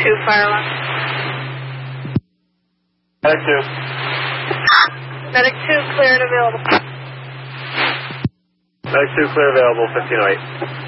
2, fire alarm. Medic 2. Medic 2, clear and available. Medic 2, clear available, 1508.